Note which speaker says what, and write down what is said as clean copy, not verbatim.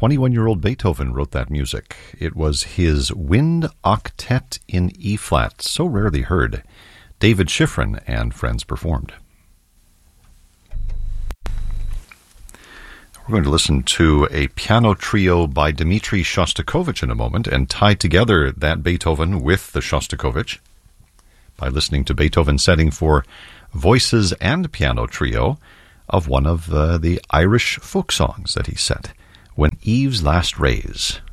Speaker 1: 21-year-old Beethoven wrote that music. It was his Wind Octet in E-flat, so rarely heard. David Schifrin and friends performed. We're going to listen to a piano trio by Dmitri Shostakovich in a moment and tie together that Beethoven with the Shostakovich by listening to Beethoven's setting for voices and piano trio of one of the Irish folk songs that he set, When Eve's Last Rays.